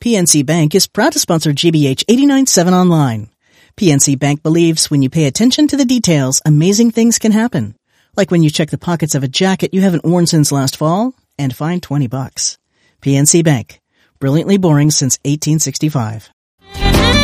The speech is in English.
PNC Bank is proud to sponsor GBH 89.7 Online. PNC Bank believes when you pay attention to the details, amazing things can happen. Like when you check the pockets of a jacket you haven't worn since last fall and find $20. PNC Bank. Brilliantly boring since 1865.